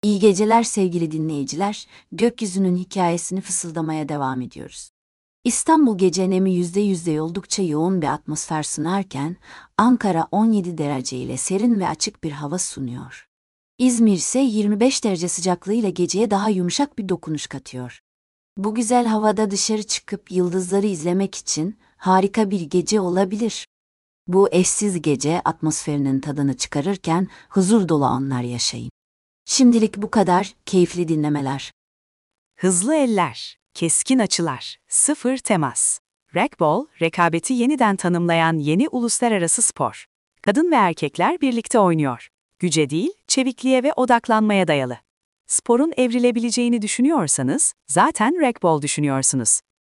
İyi geceler sevgili dinleyiciler, gökyüzünün hikayesini fısıldamaya devam ediyoruz. İstanbul gece nemi %100 oldukça yoğun bir atmosfer sunarken, Ankara 17 derece ile serin ve açık bir hava sunuyor. İzmir ise 25 derece sıcaklığıyla geceye daha yumuşak bir dokunuş katıyor. Bu güzel havada dışarı çıkıp yıldızları izlemek için harika bir gece olabilir. Bu eşsiz gece atmosferinin tadını çıkarırken huzur dolu anlar yaşayın. Şimdilik bu kadar, keyifli dinlemeler. Hızlı eller, keskin açılar, sıfır temas. Racquetball, rekabeti yeniden tanımlayan yeni uluslararası spor. Kadın ve erkekler birlikte oynuyor. Güce değil, çevikliğe ve odaklanmaya dayalı. Sporun evrilebileceğini düşünüyorsanız, zaten racquetball düşünüyorsunuz.